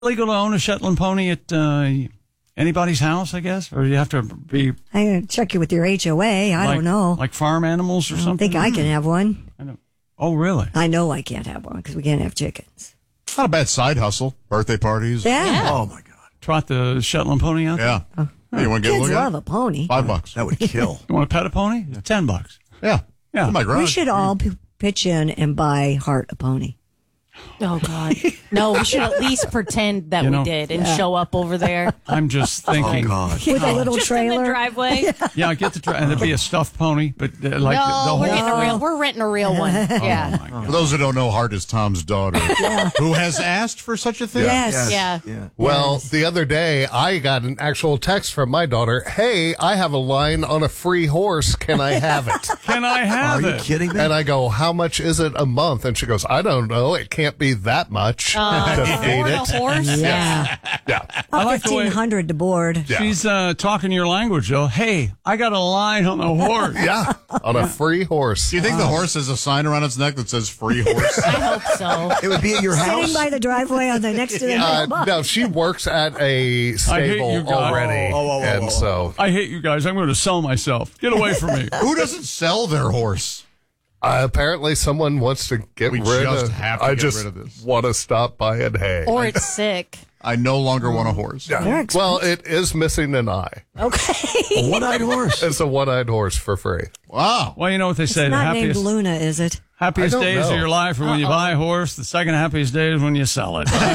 Legal to own a Shetland pony at anybody's house, I guess? Or do you have to be... I gotta check you with your HOA. I don't know. Like farm animals or something? I think I can have one. Oh, really? I know I can't have one because we can't have chickens. Not a bad side hustle. Birthday parties. Yeah. Oh, my God. Trot the Shetland pony out there? Yeah. Hey, you want to get a Kids look at love it? a pony. $5. That would kill. You want to pet a pony? It's $10. Yeah. Yeah. In my garage. We should all pitch in and buy Hart a pony. Oh, God. No, we should at least pretend that we did and show up over there. I'm just thinking. Oh, God. With a little Just trailer. in the driveway. Yeah, get the and it'd be a stuffed pony, but like the whole. We're renting a real one. Yeah. Oh, my God. For those who don't know, Hart is Tom's daughter, who has asked for such a thing. Yes. Yeah. Well, the other day, I got an actual text from my daughter. Hey, I have a line on a free horse. Can I have it? Can I have it? Kidding me? And I go, how much is it a month? And she goes, I don't know. It can't be that much to feed For a it. horse? Yeah. Yeah. I like the way $1,500 to board. Yeah. she's talking your language, though. Hey, I got a line on the horse. Yeah, on a free horse. Do you think the horse has a sign around its neck that says free horse? I hope so. It would be at your Sitting house. by the driveway on the next to the mailbox. No, she works at a you stable guys. already. And so I hate you guys. I'm going to sell myself. Get away from me. Who doesn't sell their horse? apparently someone wants to get We rid just of have to I get just rid of this. want to stop by and hay. Or it's sick. I no longer want a horse. They're expensive. Well, it is missing an eye. Okay. A one-eyed horse. It's a one-eyed horse for free. Wow. Well, you know what they say. It's The not named happiest Luna, is it? happiest I don't days know. of your life are when you buy a horse. The second happiest day is when you sell it. Does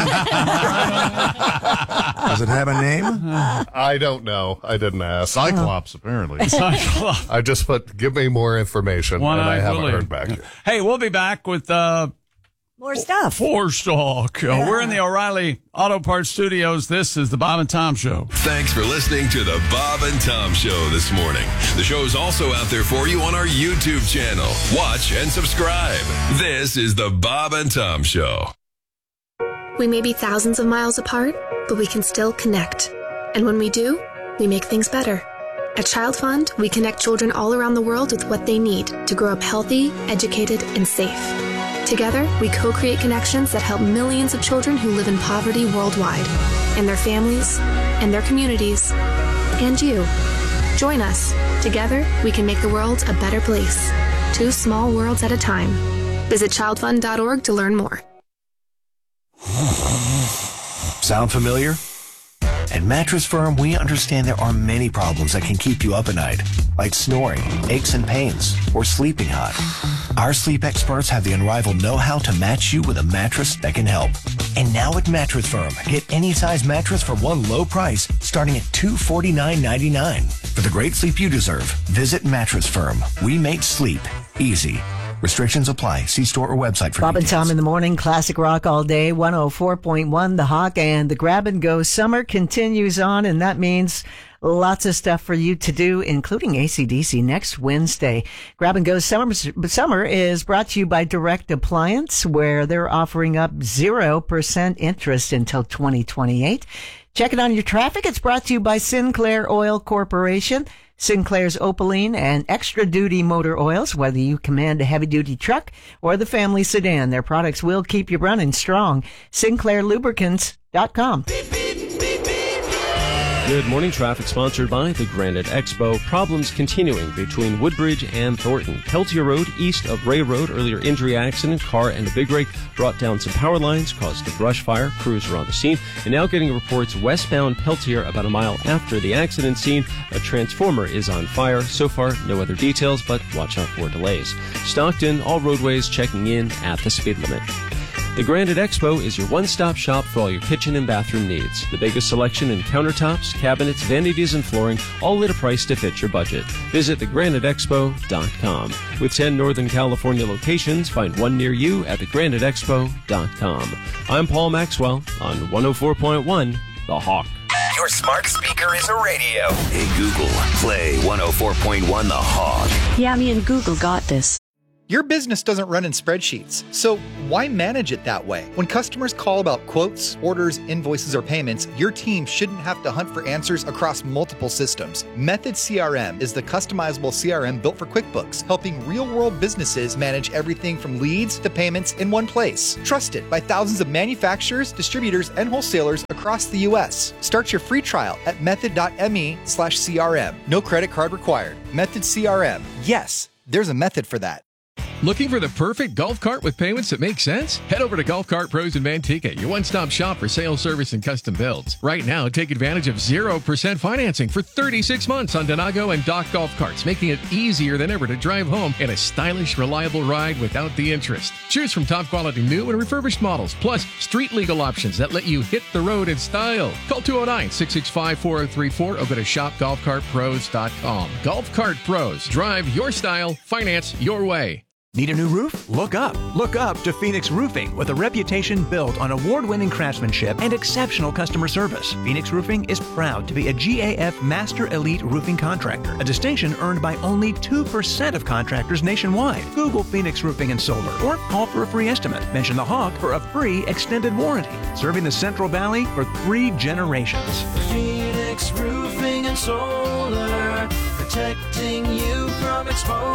it have a name? I don't know. I didn't ask. Cyclops, apparently. I just put, give me more information, and I haven't heard back yet. Hey, we'll be back with More stuff. Horse Talk. We're in the O'Reilly Auto Parts Studios. This is the Bob and Tom Show. Thanks for listening to the Bob and Tom Show this morning. The show is also out there for you on our YouTube channel. Watch and subscribe. This is the Bob and Tom Show. We may be thousands of miles apart, but we can still connect. And when we do, we make things better. At Child Fund, we connect children all around the world with what they need to grow up healthy, educated, and safe. Together, we co-create connections that help millions of children who live in poverty worldwide, and their families, and their communities, and you. Join us. Together, we can make the world a better place. 2 small worlds at a time. Visit childfund.org to learn more. Sound familiar? At Mattress Firm, we understand there are many problems that can keep you up at night, like snoring, aches and pains, or sleeping hot. Our sleep experts have the unrivaled know-how to match you with a mattress that can help. And now at Mattress Firm, get any size mattress for one low price, starting at $249.99. For the great sleep you deserve, visit Mattress Firm. We make sleep easy. Restrictions apply. See store or website for Bob and details. Tom in the morning, classic rock all day, 104.1 The Hawk, and the grab and go summer continues on, and that means lots of stuff for you to do, including AC/DC next Wednesday. Grab and go summer is brought to you by Direct Appliance, where they're offering up 0% interest until 2028. Check it on your traffic. It's brought to you by Sinclair Oil Corporation. Sinclair's Opaline and Extra Duty Motor Oils, whether you command a heavy-duty truck or the family sedan, their products will keep you running strong. SinclairLubricants.com. Good morning. Traffic sponsored by the Granite Expo. Problems continuing between Woodbridge and Thornton. Peltier Road, east of Ray Road. Earlier injury accident. Car and a big rig brought down some power lines, caused a brush fire. Crews are on the scene. And now getting reports westbound Peltier about a mile after the accident scene. A transformer is on fire. So far, no other details, but watch out for delays. Stockton, all roadways checking in at the speed limit. The Granite Expo is your one-stop shop for all your kitchen and bathroom needs. The biggest selection in countertops, cabinets, vanities, and flooring, all at a price to fit your budget. Visit thegraniteexpo.com. With 10 Northern California locations, find one near you at thegraniteexpo.com. I'm Paul Maxwell on 104.1 The Hawk. Your smart speaker is a radio. Hey, Google, play 104.1 The Hawk. Yeah, me and Google got this. Your business doesn't run in spreadsheets, so why manage it that way? When customers call about quotes, orders, invoices, or payments, your team shouldn't have to hunt for answers across multiple systems. Method CRM is the customizable CRM built for QuickBooks, helping real-world businesses manage everything from leads to payments in one place. Trusted by thousands of manufacturers, distributors, and wholesalers across the U.S. Start your free trial at method.me/CRM. No credit card required. Method CRM. Yes, there's a method for that. Looking for the perfect golf cart with payments that make sense? Head over to Golf Cart Pros in Manteca, your one-stop shop for sales, service, and custom builds. Right now, take advantage of 0% financing for 36 months on Donago and Dock golf carts, making it easier than ever to drive home in a stylish, reliable ride without the interest. Choose from top-quality new and refurbished models, plus street-legal options that let you hit the road in style. Call 209-665-4034 or go to shopgolfcartpros.com. Golf Cart Pros. Drive your style, finance your way. Need a new roof? Look up. Look up to Phoenix Roofing, with a reputation built on award-winning craftsmanship and exceptional customer service. Phoenix Roofing is proud to be a GAF Master Elite Roofing Contractor, a distinction earned by only 2% of contractors nationwide. Google Phoenix Roofing and Solar or call for a free estimate. Mention the Hawk for a free extended warranty. Serving the Central Valley for 3 generations. Phoenix Roofing and Solar, protecting you from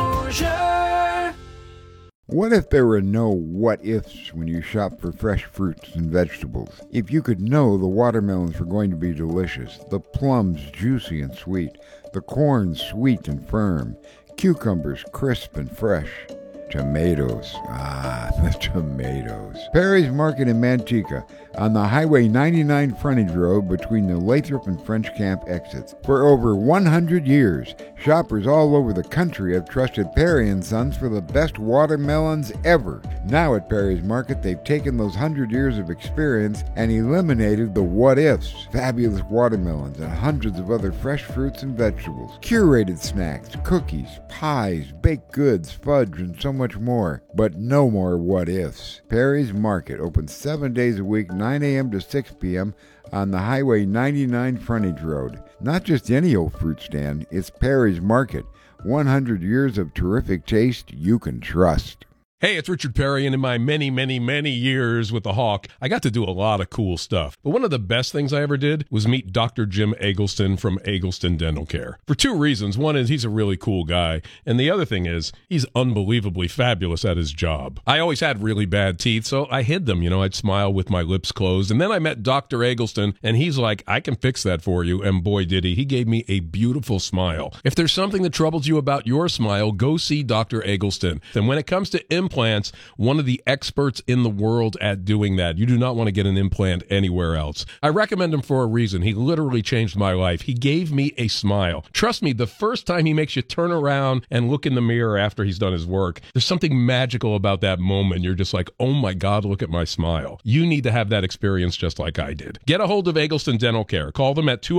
exposure. What if there were no what-ifs when you shop for fresh fruits and vegetables? If you could know the watermelons were going to be delicious, the plums juicy and sweet, the corn sweet and firm, cucumbers crisp and fresh, tomatoes, the tomatoes. Perry's Market in Manteca, on the Highway 99 frontage road between the Lathrop and French Camp exits. For over 100 years, shoppers all over the country have trusted Perry & Sons for the best watermelons ever. Now at Perry's Market, they've taken those 100 years of experience and eliminated the what-ifs. Fabulous watermelons and hundreds of other fresh fruits and vegetables. Curated snacks, cookies, pies, baked goods, fudge, and so much more. But no more what-ifs. Perry's Market opens 7 days a week, 9 a.m. to 6 p.m. on the Highway 99 frontage road. Not just any old fruit stand, it's Perry's Market. 100 years of terrific taste you can trust. Hey, it's Richard Perry, and in my many, many, many years with the Hawk, I got to do a lot of cool stuff. But one of the best things I ever did was meet Dr. Jim Eggleston from Eggleston Dental Care. For 2 reasons. One is he's a really cool guy, and the other thing is he's unbelievably fabulous at his job. I always had really bad teeth, so I hid them. I'd smile with my lips closed. And then I met Dr. Eggleston, and he's like, I can fix that for you. And boy, did he. He gave me a beautiful smile. If there's something that troubles you about your smile, go see Dr. Eggleston. And when it comes to implants, one of the experts in the world at doing that. You do not want to get an implant anywhere else. I recommend him for a reason. He literally changed my life. He gave me a smile. Trust me, the first time he makes you turn around and look in the mirror after he's done his work, there's something magical about that moment. You're just like, oh my God, look at my smile. You need to have that experience just like I did. Get a hold of Eggleston Dental Care. Call them at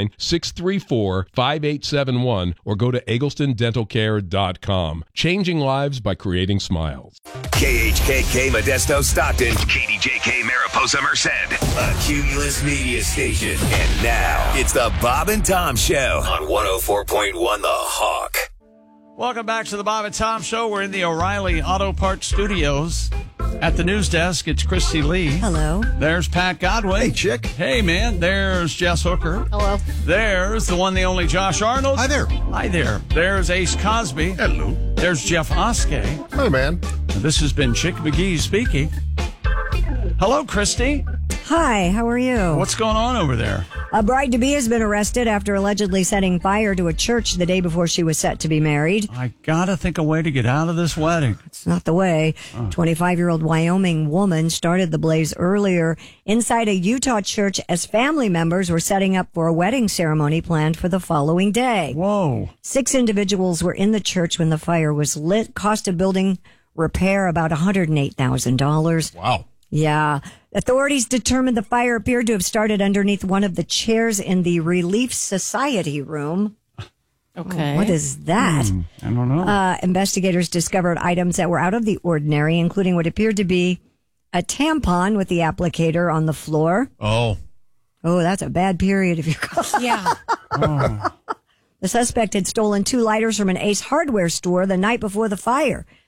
209-634-5871 or go to egglestondentalcare.com. Changing lives by creating smiles. KHKK Modesto Stockton, KDJK Mariposa Merced, a Cumulus media station. And now it's the Bob and Tom Show on 104.1 The Hawk. Welcome back to the Bob and Tom Show. We're in the O'Reilly Auto Parts Studios. At the news desk, it's Christy Lee. Hello. There's Pat Godwin. Hey, chick. Hey, man. There's Jess Hooker. Hello. There's the one, the only Josh Arnold. Hi there. Hi there. There's Ace Cosby. Hello. There's Jeff Oskey. Hi, man. This has been Chick McGee speaking. Hello, Christy. Hi, how are you? What's going on over there? A bride-to-be has been arrested after allegedly setting fire to a church the day before she was set to be married. I gotta think a way to get out of this wedding. It's not the way. 25-year-old Wyoming woman started the blaze earlier inside a Utah church as family members were setting up for a wedding ceremony planned for the following day. Whoa. 6 individuals were in the church when the fire was lit. Cost of building repair about $108,000. Wow. Yeah. Authorities determined the fire appeared to have started underneath one of the chairs in the Relief Society room. Okay. What is that? I don't know. Investigators discovered items that were out of the ordinary, including what appeared to be a tampon with the applicator on the floor. Oh, that's a bad period if you call it. Yeah. The suspect had stolen 2 lighters from an Ace Hardware store the night before the fire.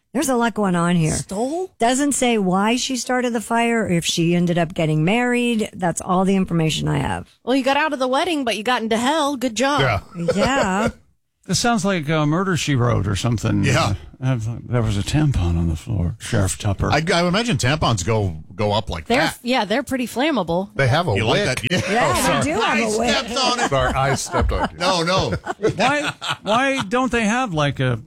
There's a lot going on here. Stole? Doesn't say why she started the fire or if she ended up getting married. That's all the information I have. Well, you got out of the wedding, but you got into hell. Good job. Yeah. This sounds like Murder, She Wrote or something. Yeah. There was a tampon on the floor. Sheriff Tupper. I imagine tampons go up like that. They're pretty flammable. They have a You wick. like that? Yeah, they do have I a wick. stepped on it. Sorry, I stepped on you. No. Why don't they have like a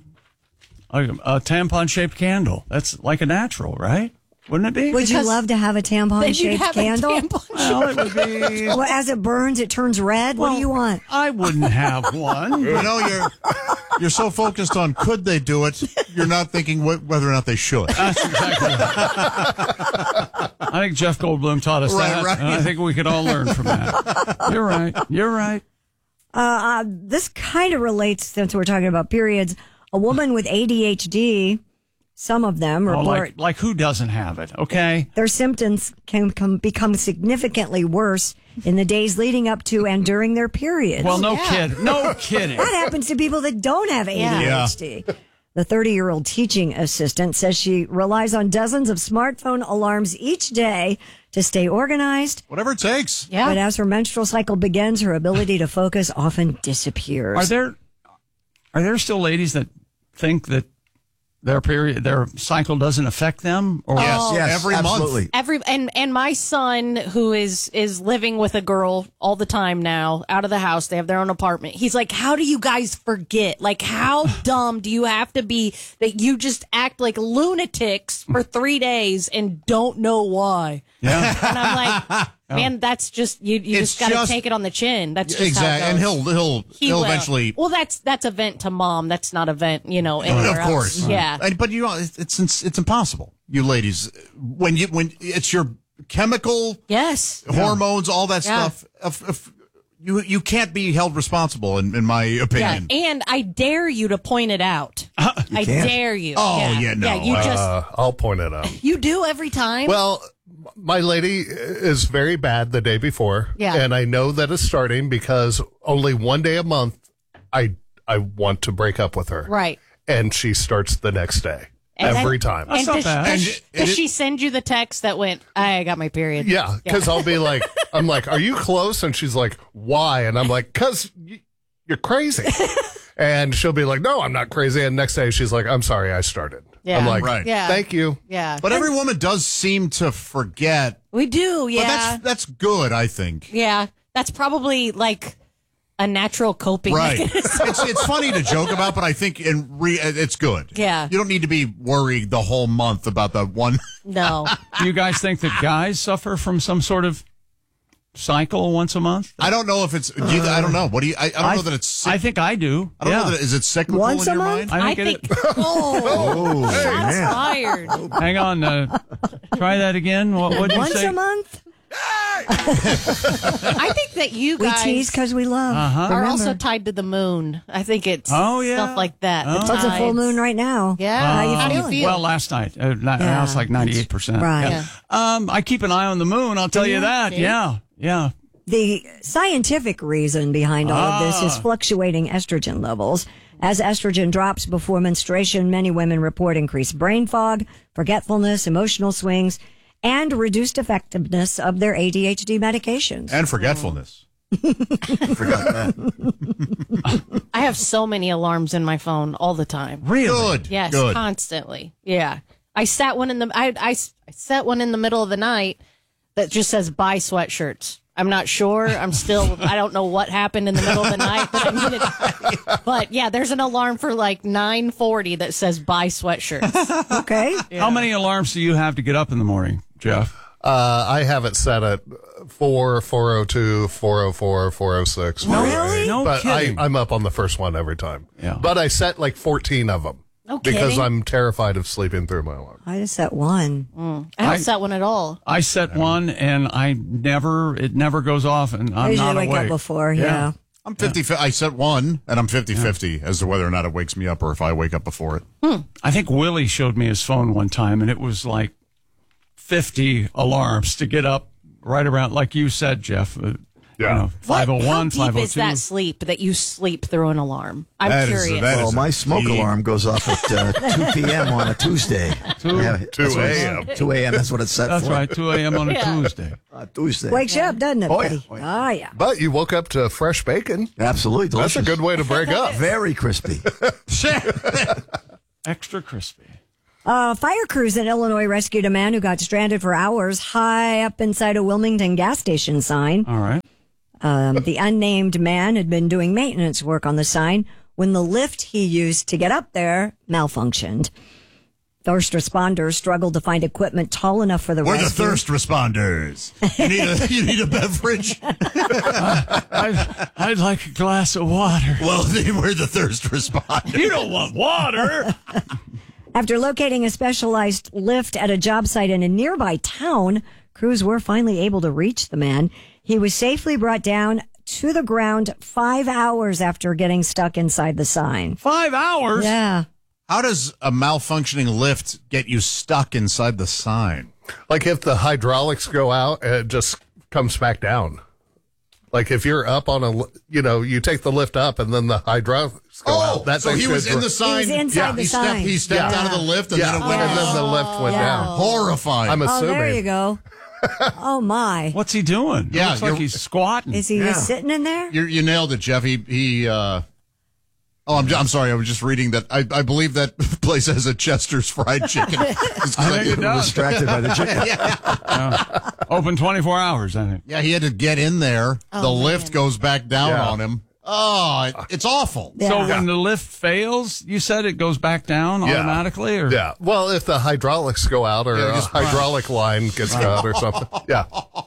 tampon shaped candle? That's like a natural, right? Wouldn't it be? Would you love to have a Then you'd tampon-shaped have a candle? Well, it would be. Well, as it burns, it turns red. What do you want? I wouldn't have one. You know, you're so focused on could they do it, you're not thinking whether or not they should. That's exactly right. I think Jeff Goldblum taught us that. Right. And I think we could all learn from that. You're right. This kind of relates, since we're talking about periods. A woman with ADHD, some of them report like who doesn't have it? Okay. their symptoms can become significantly worse in the days leading up to and during their periods. Well, no kidding. That happens to people that don't have ADHD. Yeah. The 30-year-old teaching assistant says she relies on dozens of smartphone alarms each day to stay organized. Whatever it takes. Yeah. But as her menstrual cycle begins, her ability to focus often disappears. Are there still ladies that think that their cycle doesn't affect them? Or Yes, every absolutely. month. And my son, who is living with a girl all the time now, out of the house, they have their own apartment. He's like, how do you guys forget? Like, how dumb do you have to be that you just act like lunatics for 3 days and don't know why? Yeah. And I'm like, man, that's just you just got to take it on the chin. That's just exactly, how it and goes. he'll will. eventually. Well, that's a vent to mom. That's not a vent, anywhere Of course, else. Yeah. But it's impossible. You ladies, when it's your chemical, hormones, all that stuff. You can't be held responsible, in my opinion. Yeah, and I dare you to point it out. I dare you. Oh, no. Yeah, you just I'll point it out. you do every time. Well, my lady is very bad the day before. Yeah. And I know that it's starting because only one day a month I want to break up with her. Right. And she starts the next day. And every then- time. And does she send you the text that went, I got my period? Yeah, because I'll be like, I'm like, are you close? And she's like, why? And I'm like, because you're crazy. And she'll be like, no, I'm not crazy. And next day she's like, I'm sorry, I started. Yeah. I'm like, Right. Yeah. thank you. Yeah. But every woman does seem to forget. We do, yeah. But that's good, I think. Yeah. That's probably like a natural coping Right. mechanism. It's funny to joke about, but I think it's good. Yeah. You don't need to be worried the whole month about the one. No. Do you guys think that guys suffer from some sort of cycle once a month? I don't know if it's. I don't know. What do you? I don't know that it's. I think I do. I don't know that is it cyclical Once in a your month? mind. I think it. Oh, hey, shots man. fired. Hang on. Try that again. What did you Once say? a month? I think that you We guys tease because we love. Uh-huh. are Remember. also tied to the moon. I think it's stuff like that. Oh. The It's a full tides. moon right now. Yeah. How you feeling? Well, last night. Now it's like 98%. Right. Yeah. I keep an eye on the moon. I'll tell you that. See? Yeah. The scientific reason behind all of this is fluctuating estrogen levels. As estrogen drops before menstruation, many women report increased brain fog, forgetfulness, emotional swings, and reduced effectiveness of their ADHD medications. And forgetfulness. Forgot that. I have so many alarms in my phone all the time. Really? Good. Yes, Good. constantly. Yeah. I set one in the I set one in the middle of the night that just says buy sweatshirts. I'm not sure. I don't know what happened in the middle of the night, but yeah, there's an alarm for like 9:40 that says buy sweatshirts. Okay. How many alarms do you have to get up in the morning, Jeff? I have it set at 4, 4:02, 4:04, 4:06. Really? No But kidding. I'm up on the first one every time. Yeah. But I set like 14 of them. No Because kidding. I'm terrified of sleeping through my alarm. I just set one. I don't set one at all. I set one, and it never goes off, and I I'm usually not wake awake. up before, yeah. I'm 50. I set one, and I'm 50-50 as to whether or not it wakes me up or if I wake up before it. I think Willie showed me his phone one time, and it was like 50 alarms to get up right around, like you said, Jeff. Yeah. 501, How deep 502. is that sleep that you sleep through an alarm? I'm That is- curious. that is Well, my smoke alarm goes off at 2 p.m. on a Tuesday. 2 a.m. 2 a.m. That's what it's set That's for. right, 2 a.m. on a Yeah. Tuesday. Tuesday. Wakes you up, doesn't it, Oh, buddy? yeah. Oh, yeah. But you woke up to fresh bacon. Absolutely delicious. That's a good way to break up. Very crispy. Extra crispy. Fire crews in Illinois rescued a man who got stranded for hours high up inside a Wilmington gas station sign. All right. The unnamed man had been doing maintenance work on the sign when the lift he used to get up there malfunctioned. First responders struggled to find equipment tall enough for the We're the rescue. thirst responders. You need a beverage? I'd like a glass of water. Well, we're the thirst responders. You don't want water. After locating a specialized lift at a job site in a nearby town, crews were finally able to reach the man. He was safely brought down to the ground 5 hours after getting stuck inside the sign. 5 hours? Yeah. How does a malfunctioning lift get you stuck inside the sign? Like if the hydraulics go out, it just comes back down. Like if you're up on you take the lift up and then the hydraulics go out. That so he was in the sign. He was inside the sign. He stepped out of the lift and then it went and then the lift went down. Horrifying. I'm Oh, assuming. there you go. Oh, my. What's he doing? Yeah, Looks like he's squatting. Is he just sitting in there? You nailed it, Jeff. I'm sorry. I was just reading that. I believe that place has a Chester's Fried Chicken. I think it does. Distracted by the chicken. Open 24 hours, I think. Yeah, he had to get in there. The lift goes back down on him. Oh, it's awful. So when the lift fails, you said it goes back down automatically? Or? Yeah. Well, if the hydraulics go out or a hydraulic line gets cut or something. Yeah.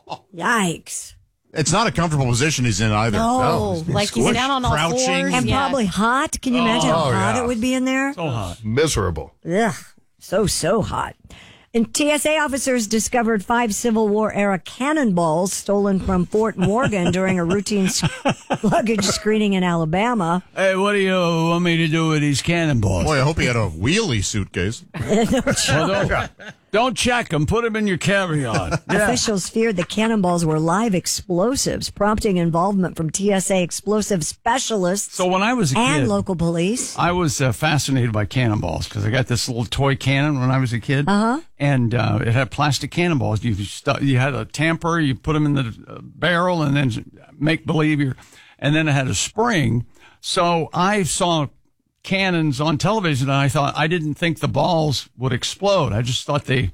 Yikes. It's not a comfortable position he's in either. No, like he's down on all crouching. fours. And probably hot. Can you imagine how hot yeah. it would be in there? So hot. Miserable. Ugh. So hot. And TSA officers discovered 5 Civil War era cannonballs stolen from Fort Morgan during a routine luggage screening in Alabama. Hey, what do you want me to do with these cannonballs? Boy, I hope he had a wheelie suitcase. Well, don't check them. Put them in your carry-on. Yeah. Officials feared the cannonballs were live explosives, prompting involvement from TSA explosive specialists So when I was a and kid, local police. I was fascinated by cannonballs because I got this little toy cannon when I was a kid. Uh-huh. And it had plastic cannonballs. You had a tamper, you put them in the barrel, and then make believe and then it had a spring. So I saw cannons on television, and I didn't think the balls would explode. I just thought they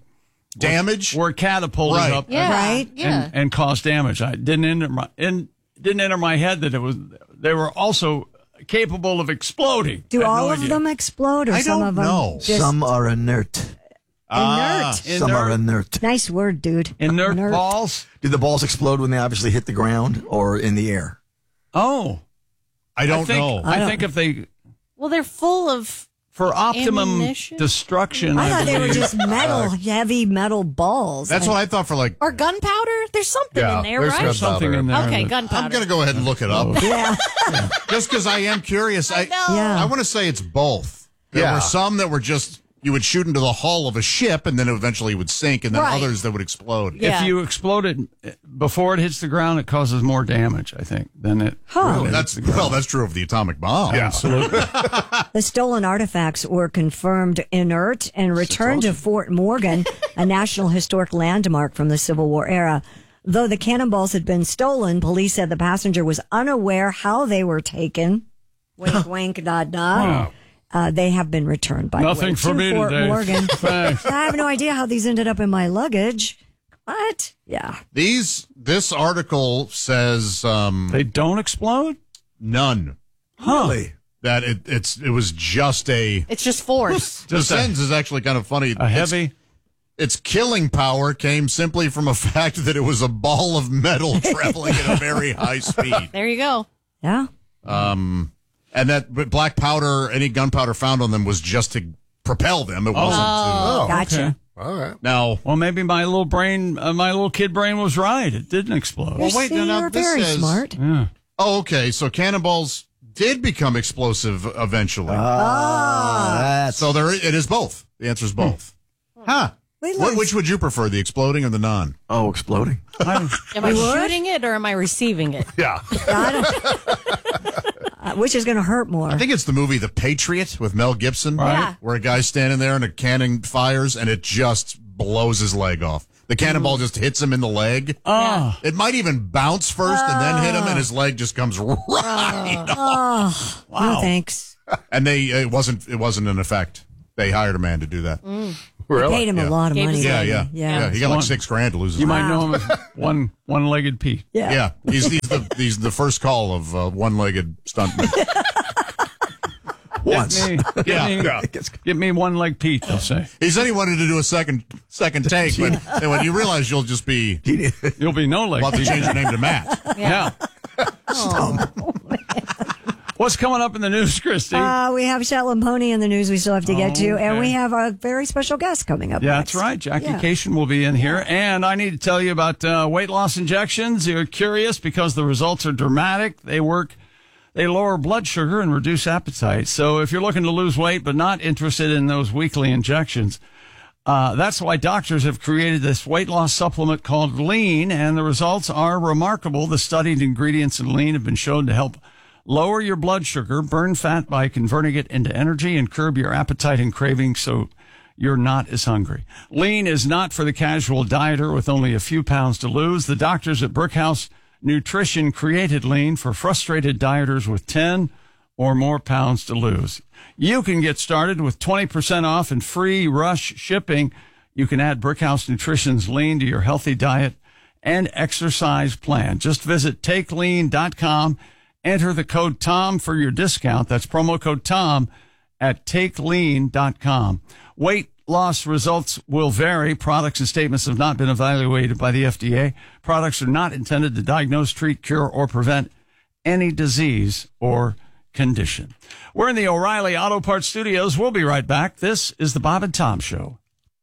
were catapulted up and caused damage. I didn't enter my head that they were also capable of exploding. Do all of them explode, or some of them? Just Some are inert. inert. Some are inert. Nice word, dude. Inert balls? Do the balls explode when they obviously hit the ground or in the air? Oh. I don't know. I think if they... Well, they're full of for optimum ammunition? destruction. I thought they were believe. just metal, heavy metal balls. That's what I thought for like. Or gunpowder? There's something in there, there's right? gunpowder. Something in there. Okay, gunpowder. I'm going to go ahead and look it up. Yeah. Just because I am curious. I want to say it's both. There were some that were just, you would shoot into the hull of a ship and then it eventually would sink, and then others that would explode. If you explode it before it hits the ground, it causes more damage, I think, than it. Huh. Really That's true of the atomic bomb. Yeah, absolutely. The stolen artifacts were confirmed inert and returned to Fort Morgan, a National Historic Landmark from the Civil War era. Though the cannonballs had been stolen, police said the passenger was unaware how they were taken. Wink, wink, nod, nod. They have been returned by Nothing the for way, me to Fort today. Morgan. Thanks. I have no idea how these ended up in my luggage. What? Yeah. This article says they don't explode. None. Really? That it was just a. It's just force. The sentence is actually kind of funny. A heavy. Its killing power came simply from a fact that it was a ball of metal traveling at a very high speed. There you go. Yeah. And that black powder, any gunpowder found on them was just to propel them. It wasn't to. Gotcha. Okay. All right. Now, well, maybe my little kid brain was right. It didn't explode. Well, wait, You're this very says, smart. Yeah. Oh, okay. So cannonballs did become explosive eventually. That's So it is both. The answer is both. Huh. Which would you prefer, the exploding or the non? Oh, exploding. Am I shooting it or am I receiving it? Yeah. Which is going to hurt more? I think it's the movie The Patriot with Mel Gibson, Yeah. where a guy's standing there and a cannon fires and it just blows his leg off. The cannonball just hits him in the leg. Oh. It might even bounce first and then hit him, and his leg just comes right off. Wow. No thanks. And it wasn't an effect. They hired a man to do that. They paid him a lot of money. Yeah. He got like One- $6,000 to lose his You leg. might know him as one-legged Pete. Yeah. He's the first call of one-legged stuntman. Once. Get me one-leg Pete, they'll say. He said he wanted to do a second take, but when you realize you'll just be... You'll be no-leg We'll have to Pete. change your name to Matt. Yeah. What's coming up in the news, Christy? We have Shetland Pony in the news we still have to get to, and Okay. we have a very special guest coming up Yeah, next. that's right. Jackie Yeah. Cation will be in here. And I need to tell you about weight loss injections. You're curious because the results are dramatic. They lower blood sugar and reduce appetite. So if you're looking to lose weight but not interested in those weekly injections, that's why doctors have created this weight loss supplement called Lean, and the results are remarkable. The studied ingredients in Lean have been shown to help lower your blood sugar, burn fat by converting it into energy, and curb your appetite and cravings so you're not as hungry. Lean is not for the casual dieter with only a few pounds to lose. The doctors at Brickhouse Nutrition created Lean for frustrated dieters with 10 or more pounds to lose. You can get started with 20% off and free rush shipping. You can add Brickhouse Nutrition's Lean to your healthy diet and exercise plan. Just visit takelean.com. Enter the code TOM for your discount. That's promo code TOM at takelean.com. Weight loss results will vary. Products and statements have not been evaluated by the FDA. Products are not intended to diagnose, treat, cure, or prevent any disease or condition. We're in the O'Reilly Auto Parts Studios. We'll be right back. This is the Bob and Tom Show.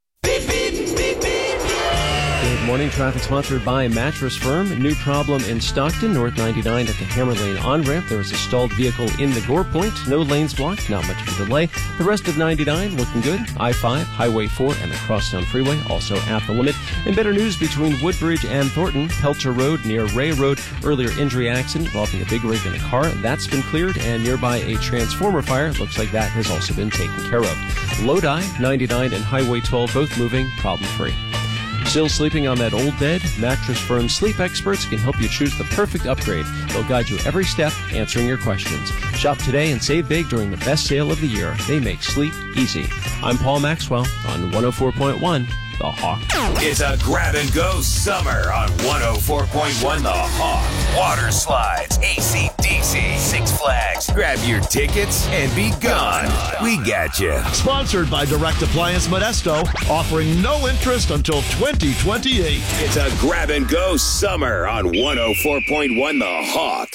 Good morning. Traffic sponsored by Mattress Firm. New problem in Stockton, North 99 at the Hammer Lane on-ramp. There is a stalled vehicle in the Gore Point. No lanes blocked. Not much of a delay. The rest of 99 looking good. I-5, Highway 4, and the Crosstown Freeway also at the limit. And better news between Woodbridge and Thornton. Pelcher Road near Ray Road. Earlier injury accident involving a big rig in a car. That's been cleared. And nearby a transformer fire. Looks like that has also been taken care of. Lodi, 99 and Highway 12 both moving problem-free. Still sleeping on that old bed? Mattress Firm sleep experts can help you choose the perfect upgrade. They'll guide you every step, answering your questions. Shop today and save big during the best sale of the year. They make sleep easy. I'm Paul Maxwell on 104.1 The Hawk. It's a grab-and-go summer on 104.1 The Hawk. Water slides, AC/DC, Six Flags. Grab your tickets and be gone. We got you. Sponsored by Direct Appliance Modesto, offering no interest until 2028. It's a grab-and-go summer on 104.1 The Hawk.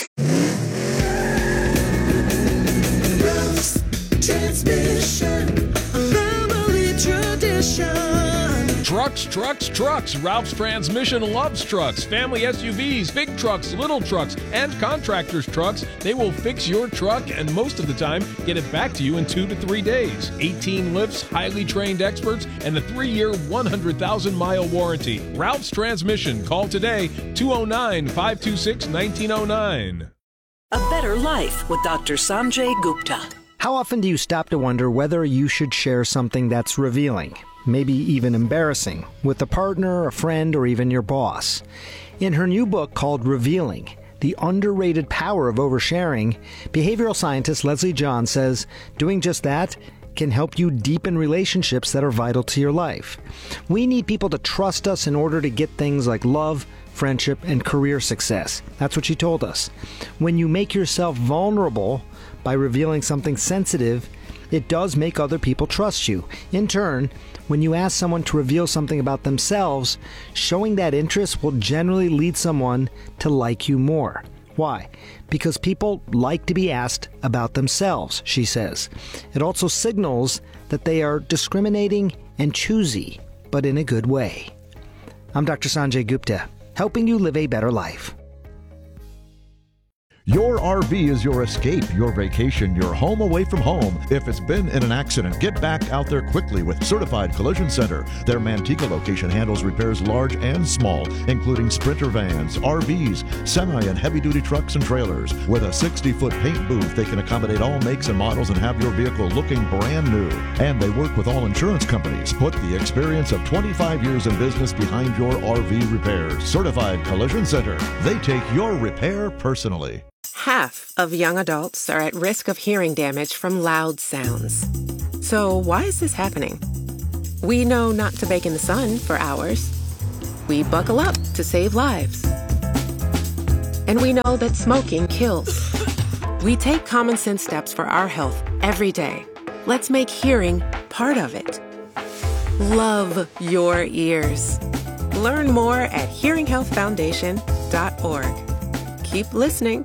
Transmission, family tradition. Trucks. Ralph's Transmission loves trucks. Family SUVs, big trucks, little trucks, and contractors' trucks. They will fix your truck and most of the time get it back to you in 2 to 3 days. 18 lifts, highly trained experts, and a 3-year, 100,000-mile warranty. Ralph's Transmission. Call today, 209-526-1909. A Better Life with Dr. Sanjay Gupta. How often do you stop to wonder whether you should share something that's revealing, maybe even embarrassing, with a partner, a friend, or even your boss? In her new book called Revealing, The Underrated Power of Oversharing, behavioral scientist Leslie John says doing just that can help you deepen relationships that are vital to your life. We need people to trust us in order to get things like love, friendship, and career success. That's what she told us. When you make yourself vulnerable by revealing something sensitive, it does make other people trust you. In turn, when you ask someone to reveal something about themselves, showing that interest will generally lead someone to like you more. Why? Because people like to be asked about themselves, she says. It also signals that they are discriminating and choosy, but in a good way. I'm Dr. Sanjay Gupta, helping you live a better life. Your RV is your escape, your vacation, your home away from home. If it's been in an accident, get back out there quickly with Certified Collision Center. Their Manteca location handles repairs large and small, including Sprinter vans, RVs, semi and heavy-duty trucks and trailers. With a 60-foot paint booth, they can accommodate all makes and models and have your vehicle looking brand new. And they work with all insurance companies. Put the experience of 25 years in business behind your RV repairs. Certified Collision Center. They take your repair personally. Half of young adults are at risk of hearing damage from loud sounds. So why is this happening? We know not to bake in the sun for hours. We buckle up to save lives. And we know that smoking kills. We take common sense steps for our health every day. Let's make hearing part of it. Love your ears. Learn more at hearinghealthfoundation.org. Keep listening.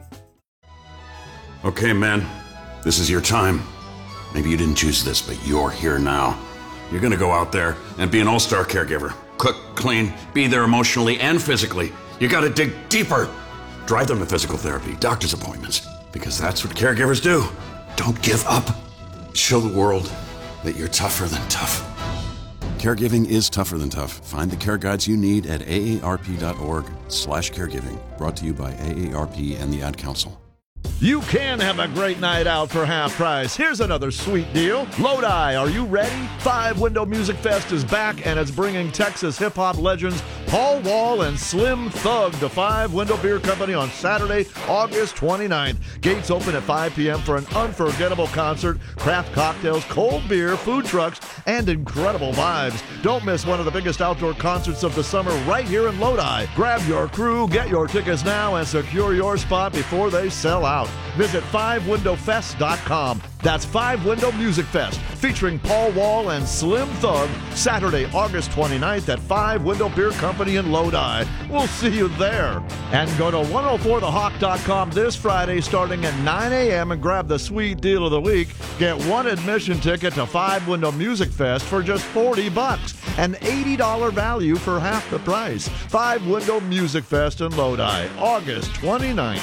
Okay, man, this is your time. Maybe you didn't choose this, but you're here now. You're gonna go out there and be an all-star caregiver. Cook, clean, be there emotionally and physically. You gotta dig deeper. Drive them to physical therapy, doctor's appointments, because that's what caregivers do. Don't give up. Show the world that you're tougher than tough. Caregiving is tougher than tough. Find the care guides you need at aarp.org/caregiving. Brought to you by AARP and the Ad Council. You can have a great night out for half price. Here's another sweet deal. Lodi, are you ready? 5 Window Music Fest is back, and it's bringing Texas hip-hop legends Paul Wall and Slim Thug to 5 Window Beer Company on Saturday, August 29th. Gates open at 5 p.m. for an unforgettable concert, craft cocktails, cold beer, food trucks, and incredible vibes. Don't miss one of the biggest outdoor concerts of the summer right here in Lodi. Grab your crew, get your tickets now, and secure your spot before they sell out. Visit 5windowfest.com. That's 5 Window Music Fest, featuring Paul Wall and Slim Thug, Saturday, August 29th at 5 Window Beer Company in Lodi. We'll see you there. And go to 104thehawk.com this Friday starting at 9 a.m. and grab the sweet deal of the week. Get one admission ticket to 5 Window Music Fest for just $40, an $80 value for half the price. 5 Window Music Fest in Lodi, August 29th.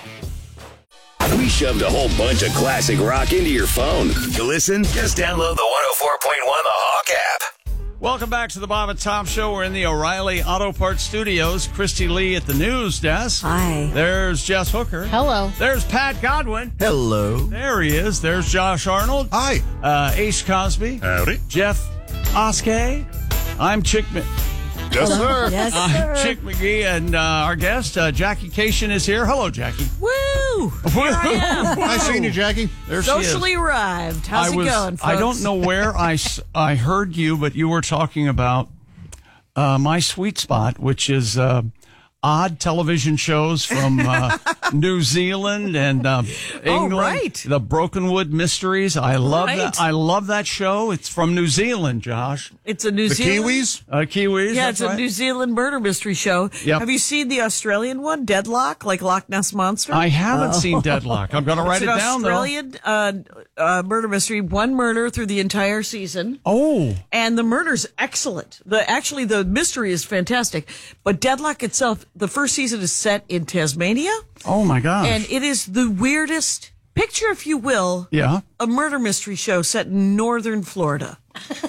We shoved a whole bunch of classic rock into your phone. To listen, just download the 104.1 The Hawk app. Welcome back to the Bob and Tom Show. We're in the O'Reilly Auto Parts Studios. Christy Lee at the news desk. Hi. There's Jess Hooker. Hello. There's Pat Godwin. Hello. There he is. There's Josh Arnold. Hi. Ace Cosby. Howdy. Jeff Oskay. I'm Chick Yes, sir. Yes, sir. Chick McGee, and our guest, Jackie Cation, is here. Hello, Jackie. Woo! Here I am. Nice seeing you, Jackie. There Socially she is. arrived. How's it going, folks? I don't know where I heard you, but you were talking about my sweet spot, which is odd television shows from New Zealand and England. Right. The Brokenwood Mysteries. I love that. I love that show. It's from New Zealand, Josh. It's a New Zealand. Kiwis? Kiwis. Yeah, that's it's a right. New Zealand murder mystery show. Yep. Have you seen the Australian one, Deadlock, like Loch Ness Monster? I haven't seen Deadlock. I'm going to write it down, though. It's an Australian murder mystery. One murder through the entire season. Oh. And the murder's excellent. The mystery is fantastic. But Deadlock itself, the first season is set in Tasmania. Oh, my gosh. And it is the weirdest picture, if you will, Yeah. a murder mystery show set in northern Florida.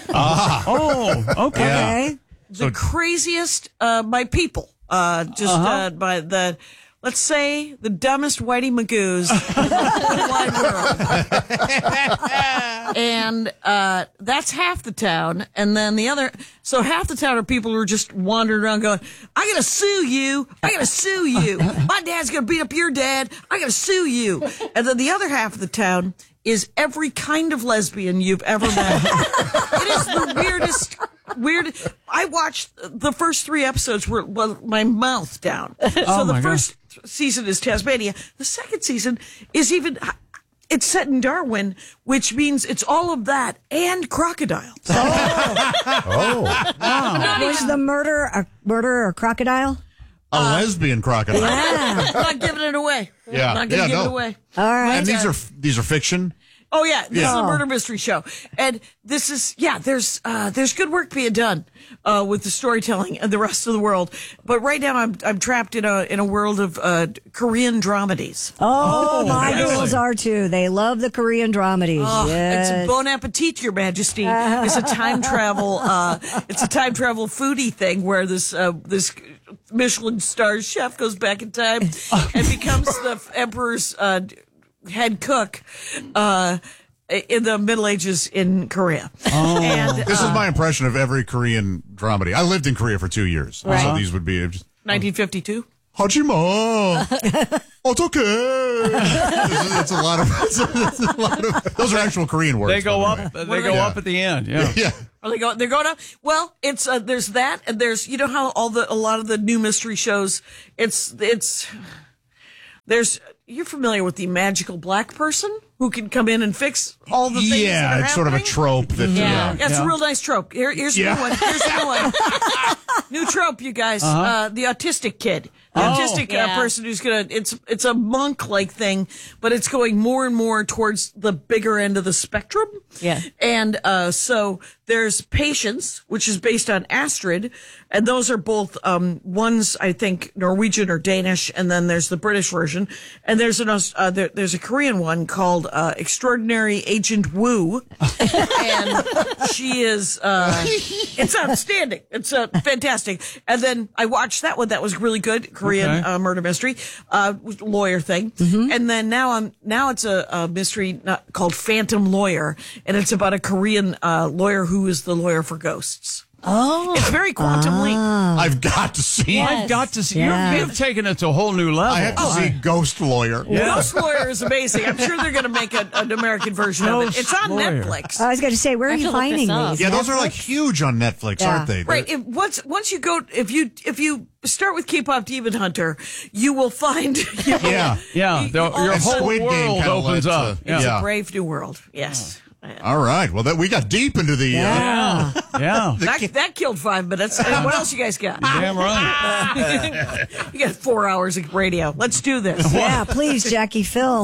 Oh, okay. Yeah. The craziest by people. By the, let's say, the dumbest Whitey Magoos in the wide world. And that's half the town. And then the other, so half the town are people who are just wandering around going, I gotta sue you. I gotta sue you. My dad's gonna beat up your dad. I gotta sue you. And then the other half of the town is every kind of lesbian you've ever met. It is the weirdest. I watched the first 3 episodes with my mouth down. So the first season is Tasmania. The second season is it's set in Darwin, which means it's all of that and crocodiles. Oh. Wow. Was the murder or crocodile? A lesbian crocodile. Yeah. I'm not giving it away. Yeah. Not going to give it away. All right. And these are fiction? Oh yeah, this is a murder mystery show, and this is there's good work being done with the storytelling and the rest of the world. But right now, I'm trapped in a world of Korean dramedies. Oh, my girls are too. They love the Korean dramedies. Oh, yes. It's Bon Appetit, Your Majesty. It's a time travel. It's a time travel foodie thing where this Michelin star chef goes back in time and becomes the emperor's head cook in the Middle Ages in Korea. Oh. And, this is my impression of every Korean dramedy. I lived in Korea for 2 years, Right. so these would be just 1952. Hajima, 어떡해. It's a lot of. Those are actual Korean words. They go up. They go up at the end. Yeah. Yeah. Are they're going up? Well, it's there's that, and there's how a lot of the new mystery shows. There's you're familiar with the magical black person who can come in and fix all the things. Yeah, that are it's sort of a happening? trope that. It's a real nice trope. Here's a new one. Here's a new one. New trope, you guys. The autistic kid. The autistic person who's it's a monk-like thing, but it's going more and more towards the bigger end of the spectrum. Yeah. And so there's Patience, which is based on Astrid, and those are both one's I think Norwegian or Danish, and then there's the British version, and there's there's a Korean one called Extraordinary Agent Woo, and she is it's outstanding. It's fantastic. And then I watched that one. That was really good. Korean murder mystery, lawyer thing. Mm-hmm. And then now it's a mystery called Phantom Lawyer, and it's about a Korean lawyer who is the lawyer for ghosts. Oh, it's very Quantum Leap. I've got to see. Yes. I've got to see. Yeah. You've taken it to a whole new level. I have to see Ghost Lawyer. Yeah. Ghost Lawyer is amazing. I'm sure they're going to make an American version of it. It's on Netflix. I was going to say, where are you finding these? Yeah, those are like huge on Netflix, aren't they? Right. Once you go, if you start with K-pop Demon Hunter, you will find. Yeah. Your whole Squid Game world kinda opens led up. to- It's Yeah. a brave new world. Yes. All right. Well, we got deep into the. Yeah. That killed 5 minutes. What else you guys got? Damn right. You got 4 hours of radio. Let's do this. Yeah, please, Jackie Phil.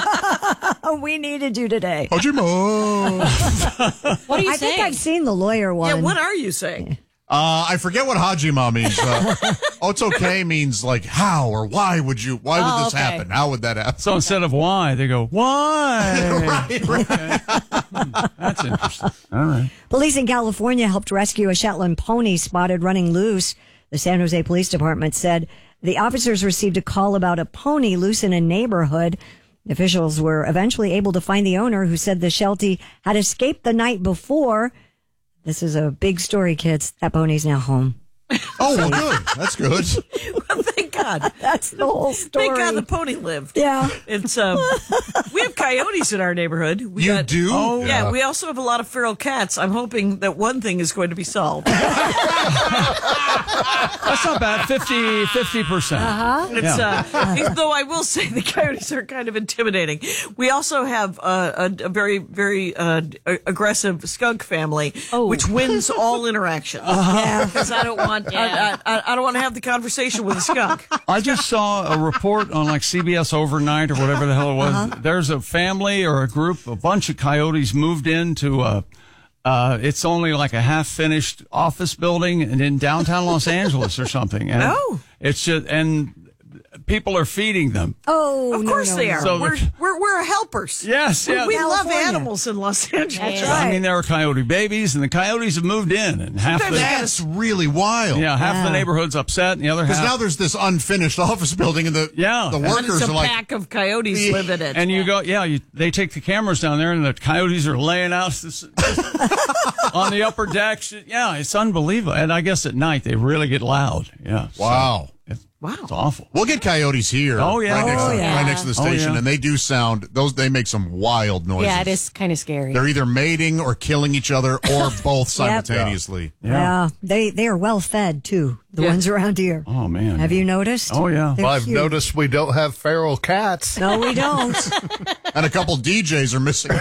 We needed you today. Hajima. What are you I saying? think I've seen the lawyer one. Yeah, what are you saying? I forget what Hajima means. It's okay means like how or why would this happen? How would that happen? So instead of why, they go, why? Right. That's interesting. All right. Police in California helped rescue a Shetland pony spotted running loose. The San Jose Police Department said the officers received a call about a pony loose in a neighborhood. Officials were eventually able to find the owner, who said the Sheltie had escaped the night before. This is a big story, kids. That pony's now home. Oh, well, good. That's good. Well, thank God. That's the whole story. Thank God the pony lived. Yeah. It's we have coyotes in our neighborhood. We You do? Oh, yeah. Yeah. We also have a lot of feral cats. I'm hoping that one thing is going to be solved. That's not bad. 50%. It's though I will say the coyotes are kind of intimidating. We also have a very, very aggressive skunk family, which wins all interactions. Because I don't want I don't want to have the conversation with a skunk. I just saw a report on like CBS Overnight or whatever the hell it was. There's a family or a group, a bunch of coyotes moved into it's only like a half-finished office building in downtown Los Angeles or something. And it's just, and people are feeding them. Oh, of course they are. So we're helpers. Yes, yeah. We love California. animals in Los Angeles. That's I right. mean, there are coyote babies, and the coyotes have moved in, and That's really wild. half the neighborhood's upset, and the other half. Because now there's this unfinished office building, and the And workers it's a are like, pack of coyotes live in it. And you go, they take the cameras down there, and the coyotes are laying out on the upper deck. Yeah, it's unbelievable. And I guess at night they really get loud. Yeah. wow. Wow. It's awful. We'll get coyotes here. Oh, yeah. Right next to the station, yeah. and they do sound. They make some wild noises. Yeah, it is kind of scary. They're either mating or killing each other, or both simultaneously. Yeah. They are well fed too. The ones around here. Oh man. Have you noticed? Oh yeah. They're Well, I've cute. noticed we don't have feral cats. No, we don't. And a couple DJs are missing.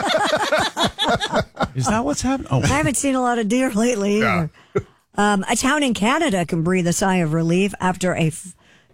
Is that what's happening? Oh, I haven't seen a lot of deer lately either. A town in Canada can breathe a sigh of relief after a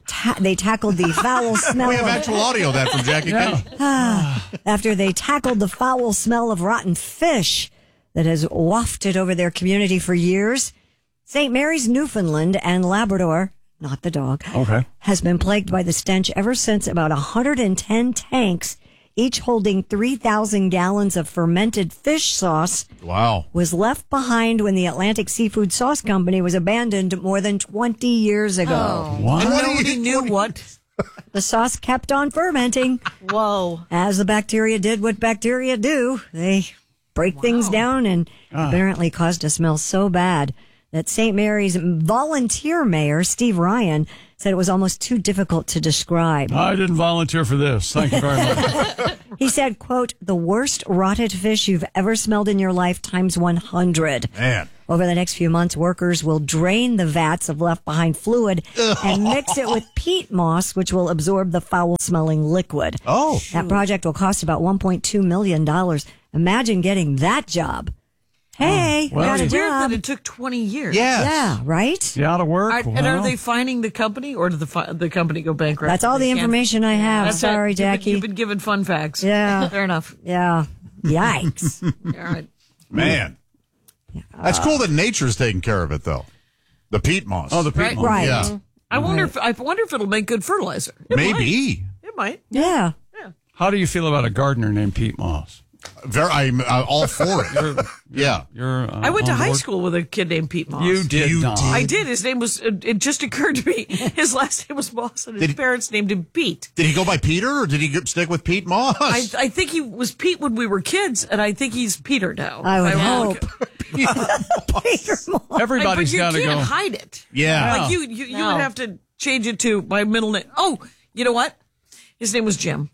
they tackled the foul smell. We have actual audio of that from Jackie Kennedy. After they tackled the foul smell of rotten fish that has wafted over their community for years, St. Mary's, Newfoundland and Labrador, not the dog, has been plagued by the stench ever since about 110 tanks, each holding 3,000 gallons of fermented fish sauce, was left behind when the Atlantic Seafood Sauce Company was abandoned more than 20 years ago. Oh. What? And nobody knew what? The sauce kept on fermenting. Whoa. As the bacteria did what bacteria do. They break things down and apparently caused a smell so bad that St. Mary's volunteer mayor, Steve Ryan, said it was almost too difficult to describe. I didn't volunteer for this. Thank you very much. He said, quote, the worst rotted fish you've ever smelled in your life times 100. Man. Over the next few months, workers will drain the vats of left behind fluid and mix it with peat moss, which will absorb the foul smelling liquid. Oh. That project will cost about $1.2 million. Imagine getting that job. Hey, Well, got a it's weird job. that it took 20 years. Yeah, right? You out of work? And are they fining the company, or did the company go bankrupt? That's all the information I have. That's Sorry, it. Jackie. You've been given fun facts. Yeah. Fair enough. Yeah. Yikes. All right. Man. That's cool that nature's taking care of it, though. The peat moss. Oh, the peat moss. Right. Yeah. I wonder if it'll make good fertilizer. Maybe. It might. Yeah. How do you feel about a gardener named Pete Moss? I'm all for it. You're I went to on high board? school with a kid named Pete Moss. You did not. I did. His name was. It just occurred to me. His last name was Moss, and his parents named him Pete. Did he go by Peter, or did he stick with Pete Moss? I think he was Pete when we were kids, and I think he's Peter now. I would Ironically. hope. Peter Moss. Everybody's But got to you go. can't hide it. Yeah. Like you would have to change it to my middle name. Oh, you know what? His name was Jim.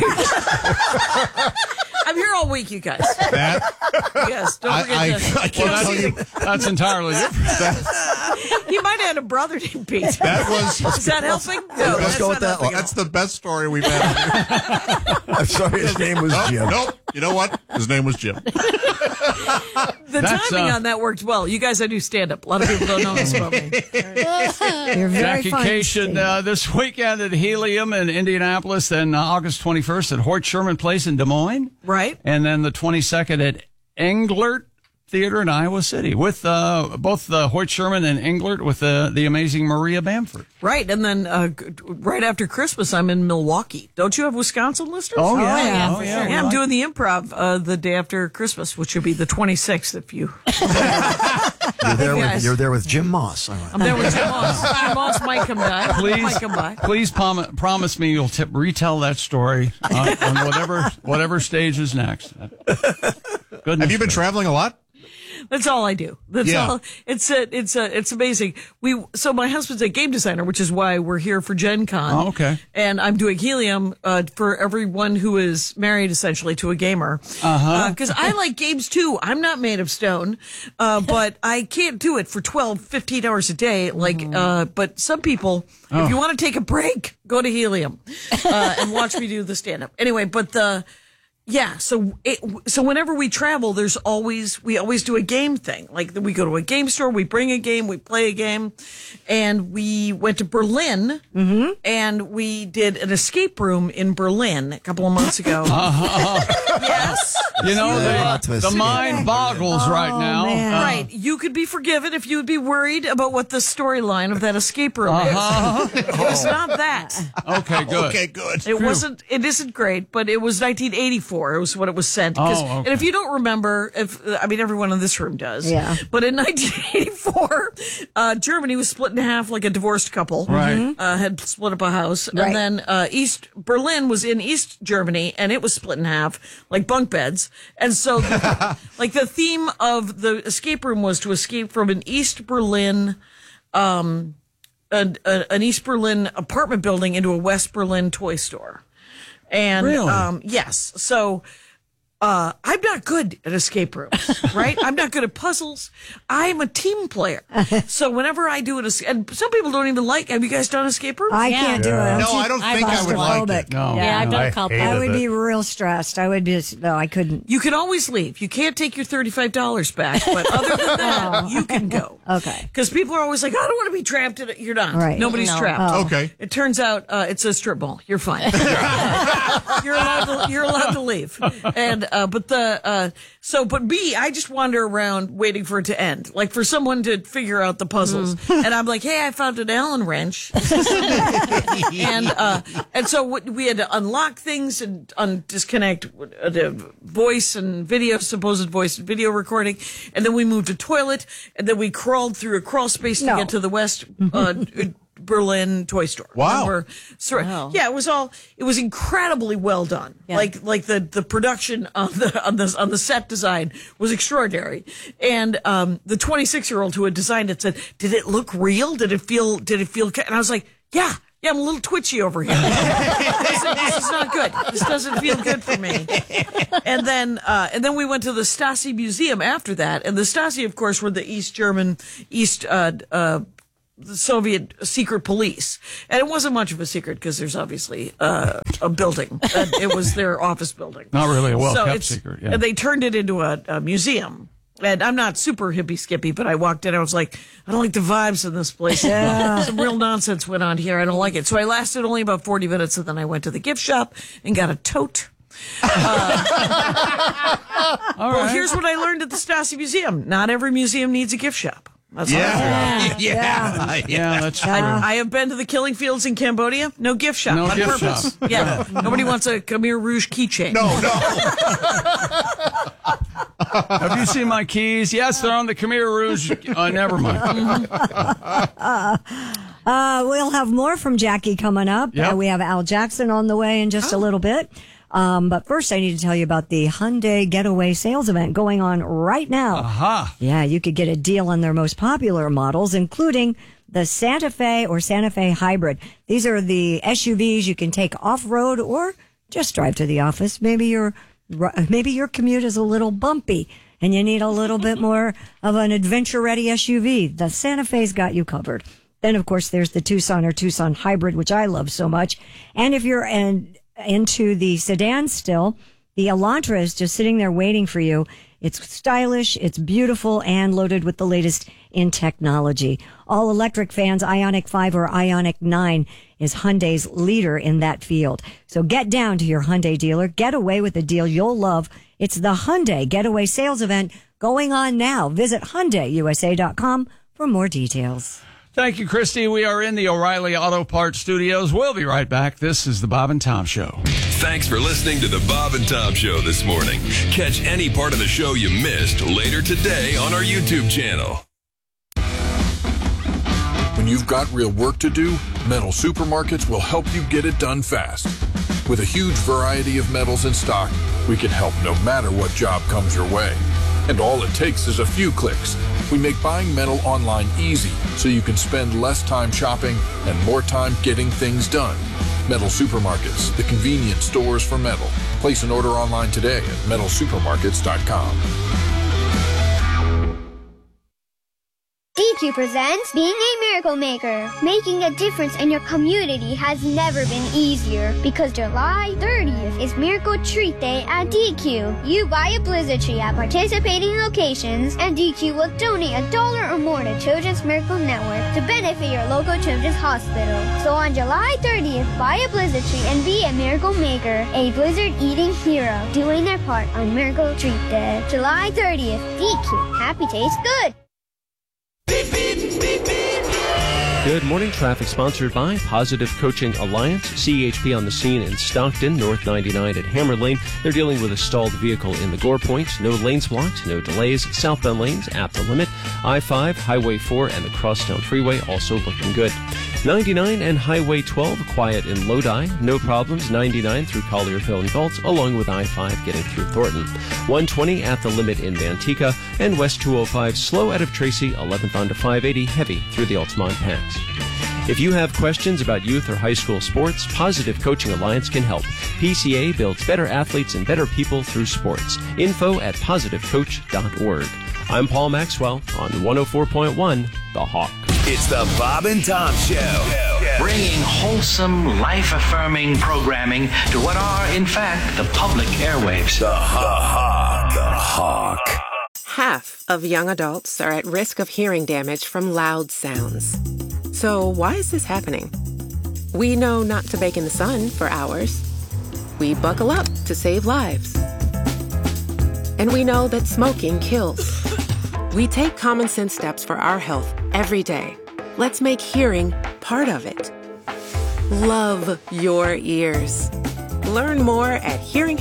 I'm here all week, you guys. Yes, don't forget to. I can't tell you. That's entirely different. He might have had a brother named Pete. That was. Is that helping? No, Let's go with that one. That's the best story we've had. I'm sorry, his name was Jim. Nope. You know what? His name was Jim. The timing on that worked well. You guys, I do stand up. A lot of people don't know this about me. You're very Jackie funny, Cation this weekend at Helium in Indianapolis, then August 21st at Hort Sherman Place in Des Moines. Right. And then the 22nd at Englert Theater in Iowa City with both Hort Sherman and Englert with the amazing Maria Bamford. Right. And then right after Christmas, I'm in Milwaukee. Don't you have Wisconsin listeners? Oh, yeah. Yeah, Oh, yeah. I'm doing the Improv the day after Christmas, which would be the 26th if you. You're there with Jim Moss. All right. I'm there with Jim Moss. Jim Moss might come by. Might come by. Please promise me you'll retell that story on whatever stage is next. Goodness. Have you been traveling a lot? That's all I do. That's all. It's amazing. So my husband's a game designer, which is why we're here for Gen Con. Oh, okay. And I'm doing Helium for everyone who is married essentially to a gamer. Because I like games too. I'm not made of stone, but I can't do it for 12, 15 hours a day. But some people, if you want to take a break, go to Helium and watch me do the stand up. Anyway, so whenever we travel, we always do a game thing. Like we go to a game store, we bring a game, we play a game, and we went to Berlin and we did an escape room in Berlin a couple of months ago. Yes, you know the mind boggles right now. Right, you could be forgiven if you would be worried about what the storyline of that escape room is. It's not that. Okay, good. Okay, good. It wasn't. It isn't great, but it was 1984. It was what it was sent. And if you don't remember, everyone in this room does. Yeah. But in 1984, Germany was split in half like a divorced couple. Right. Had split up a house. Right. And then East Berlin was in East Germany, and it was split in half like bunk beds. And so, the theme of the escape room was to escape from an East Berlin, an East Berlin apartment building into a West Berlin toy store. And really? Yes. So I'm not good at escape rooms, right? I'm not good at puzzles. I'm a team player. So whenever I do it, and some people don't even like, have you guys done escape rooms? I can't do it. No, I don't think I would like it. No. Yeah, I've done a couple. I would be real stressed. I would be, no, I couldn't. You can always leave. You can't take your $35 back, but other than that, you can go. Okay. Because people are always like, I don't want to be trapped in it. You're not. Right. Nobody's No. trapped. Oh. Okay. It turns out it's a strip mall. You're fine. You're allowed to leave. And but me, I just wander around waiting for it to end, like for someone to figure out the puzzles. And I'm like, hey, I found an Allen wrench. and so we had to unlock things and disconnect the voice and video, supposed voice and video recording, and then we moved to toilet, and then we crawled through a crawl space to get to the West Berlin toy store. Wow. Remember? So, yeah, it was incredibly well done. Yeah. Like the production on the set design was extraordinary. And the 26-year-old who had designed it said, "Did it look real? Did it feel and I was like, yeah, I'm a little twitchy over here. This is not good. This doesn't feel good for me." And then we went to the Stasi Museum after that. And the Stasi, of course, were the the Soviet secret police. And it wasn't much of a secret because there's obviously a building. It was their office building. Not really a well-kept secret. Yeah. And they turned it into a museum. And I'm not super hippie skippy, but I walked in. I was like, I don't like the vibes in this place. Yeah. Some real nonsense went on here. I don't like it. So I lasted only about 40 minutes, and then I went to the gift shop and got a tote. Well, here's what I learned at the Stasi Museum. Not every museum needs a gift shop. That's that's true. I have been to the killing fields in Cambodia. No gift shop No on gift purpose. shop. Yeah. Nobody wants a Khmer Rouge keychain. No. Have you seen my keys? Yes, they're on the Khmer Rouge. Never mind. We'll have more from Jackie coming up. Yep. We have Al Jackson on the way in just a little bit. But first, I need to tell you about the Hyundai Getaway Sales Event going on right now. Aha. Yeah, you could get a deal on their most popular models, including the Santa Fe or Santa Fe Hybrid. These are the SUVs you can take off-road or just drive to the office. Maybe your commute is a little bumpy and you need a little bit more of an adventure-ready SUV. The Santa Fe's got you covered. Then, of course, there's the Tucson or Tucson Hybrid, which I love so much. And if you're into the sedan still, the Elantra is just sitting there waiting for you. It's stylish, it's beautiful, and loaded with the latest in technology. All electric fans, Ioniq 5 or Ioniq 9 is Hyundai's leader in that field. So get down to your Hyundai dealer. Get away with a deal you'll love. It's the Hyundai Getaway Sales Event going on now. Visit HyundaiUSA.com for more details. Thank you, Christy. We are in the O'Reilly Auto Parts studios. We'll be right back. This is the Bob and Tom Show. Thanks for listening to the Bob and Tom Show this morning. Catch any part of the show you missed later today on our YouTube channel. When you've got real work to do, Metal Supermarkets will help you get it done fast. With a huge variety of metals in stock, we can help no matter what job comes your way. And all it takes is a few clicks. We make buying metal online easy so you can spend less time shopping and more time getting things done. Metal Supermarkets, the convenient stores for metal. Place an order online today at metalsupermarkets.com. DQ presents Being a Miracle Maker. Making a difference in your community has never been easier because July 30th is Miracle Treat Day at DQ. You buy a Blizzard tree at participating locations and DQ will donate $1 or more to Children's Miracle Network to benefit your local children's hospital. So on July 30th, buy a Blizzard tree and be a Miracle Maker, a Blizzard eating hero, doing their part on Miracle Treat Day. July 30th, DQ. Happy tastes good. Good morning. Traffic sponsored by Positive Coaching Alliance. CHP on the scene in Stockton, North 99 at Hammer Lane. They're dealing with a stalled vehicle in the Gore Point. No lanes blocked, no delays. Southbound lanes at the limit. I-5, Highway 4, and the Crosstown Freeway also looking good. 99 and Highway 12, quiet in Lodi. No problems. 99 through Collierville and Galt, along with I-5 getting through Thornton. 120 at the limit in Manteca, and West 205 slow out of Tracy, 11th onto 580, heavy through the Altamont Pass. If you have questions about youth or high school sports, Positive Coaching Alliance can help. PCA builds better athletes and better people through sports. Info at positivecoach.org. I'm Paul Maxwell on 104.1 The Hawk. It's the Bob and Tom Show. Bringing wholesome, life-affirming programming to what are, in fact, the public airwaves. The Hawk. The Hawk. Half of young adults are at risk of hearing damage from loud sounds. So why is this happening? We know not to bake in the sun for hours. We buckle up to save lives. And we know that smoking kills. We take common sense steps for our health every day. Let's make hearing part of it. Love your ears. Learn more at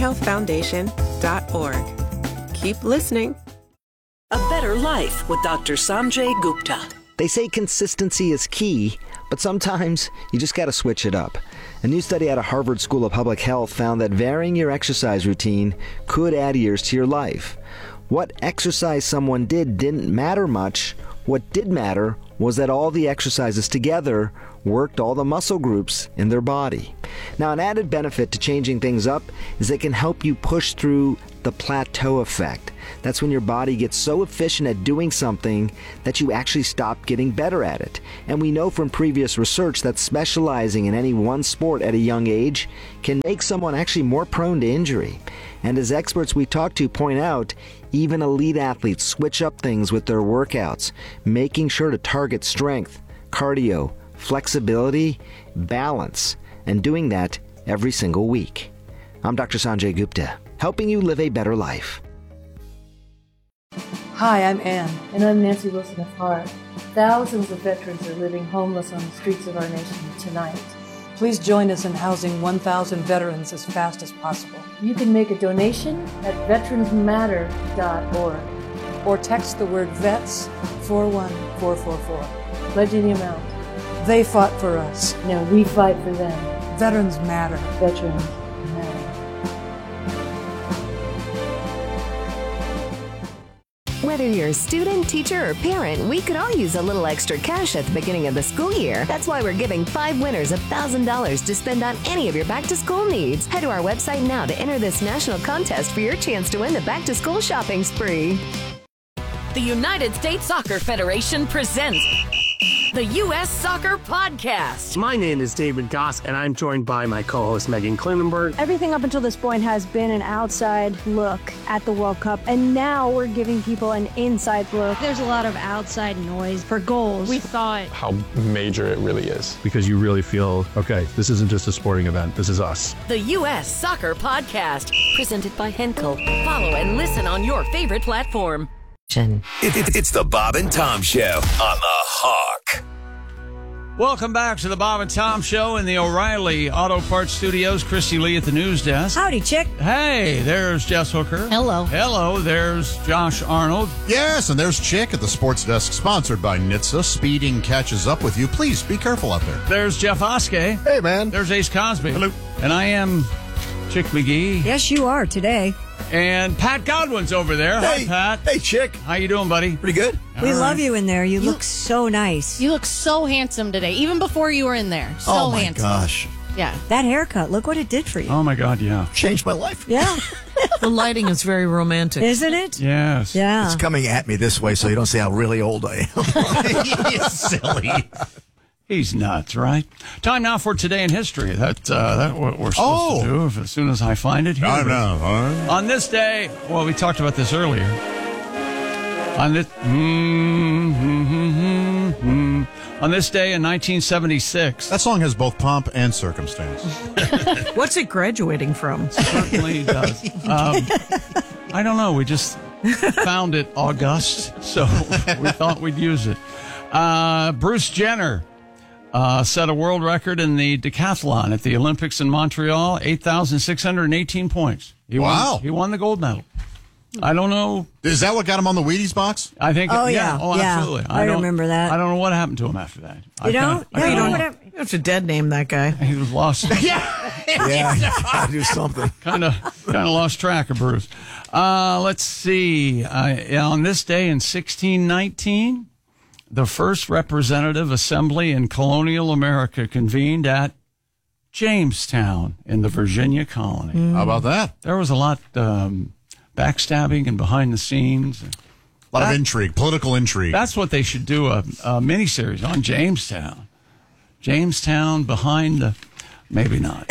hearinghealthfoundation.org. Keep listening. A Better Life with Dr. Sanjay Gupta. They say consistency is key, but sometimes you just got to switch it up. A new study out of Harvard School of Public Health found that varying your exercise routine could add years to your life. What exercise someone did didn't matter much. What did matter was that all the exercises together worked all the muscle groups in their body. Now, an added benefit to changing things up is it can help you push through the plateau effect. That's when your body gets so efficient at doing something that you actually stop getting better at it. And we know from previous research that specializing in any one sport at a young age can make someone actually more prone to injury. And as experts we talk to point out, even elite athletes switch up things with their workouts, making sure to target strength, cardio, flexibility, balance, and doing that every single week. I'm Dr. Sanjay Gupta, helping you live a better life. Hi, I'm Ann. And I'm Nancy Wilson of Heart. Thousands of veterans are living homeless on the streets of our nation tonight. Please join us in housing 1,000 veterans as fast as possible. You can make a donation at veteransmatter.org or text the word VETS 41444. Pledge any amount. They fought for us. Now we fight for them. Veterans matter. Veterans matter. Whether you're a student, teacher, or parent, we could all use a little extra cash at the beginning of the school year. That's why we're giving 5 winners $1,000 to spend on any of your back-to-school needs. Head to our website now to enter this national contest for your chance to win the back-to-school shopping spree. The United States Soccer Federation presents the U.S. Soccer Podcast. My name is David Goss, and I'm joined by my co-host Megan Klinenberg. Everything up until this point has been an outside look at the World Cup, and now we're giving people an inside look. There's a lot of outside noise for goals. We thought how major it really is. Because you really feel, okay, this isn't just a sporting event, this is us. The U.S. Soccer Podcast, presented by Henkel. Follow and listen on your favorite platform. It's the Bob and Tom Show on the Hawk. Welcome back to the Bob and Tom Show in the O'Reilly Auto Parts Studios. Christy Lee at the news desk. Howdy, chick. Hey, there's Jess Hooker. Hello. Hello, there's Josh Arnold. Yes, and there's Chick at the sports desk, sponsored by NHTSA. Speeding catches up with you. Please be careful out there. There's Jeff Oskey. Hey, man. There's Ace Cosby. Hello. And I am Chick McGee. Yes, you are today. And Pat Godwin's over there. Hey, hi, Pat. Hey, Chick. How you doing, buddy? Pretty good. We love you in there. You look so nice. You look so handsome today, even before you were in there. So oh, my handsome. gosh. Yeah. That haircut, look what it did for you. Oh, my God, yeah. Changed my life. Yeah. The lighting is very romantic. Isn't it? Yes. Yeah. It's coming at me this way so you don't see how really old I am. You're silly. He's nuts, right? Time now for Today in History. That's what we're supposed to do as soon as I find it. Here I know. On this day, well, we talked about this earlier. On this, on this day in 1976. That song has both pomp and circumstance. What's it graduating from? Certainly does. I don't know. We just found it august, so we thought we'd use it. Bruce Jenner set a world record in the decathlon at the Olympics in Montreal, 8,618 points. He won the gold medal. I don't know. Is that what got him on the Wheaties box? I think. Oh, yeah. yeah. Oh, absolutely. I remember that. I don't know what happened to him after that. You don't? You have to dead name that guy. He was lost. Yeah, gotta do something. Kind of lost track of Bruce. Let's see. On this day in 1619, the first representative assembly in colonial America convened at Jamestown in the Virginia colony. How about that? There was a lot backstabbing and behind the scenes. A lot of intrigue, political intrigue. That's what they should do, a miniseries on Jamestown. Jamestown behind the... Maybe not.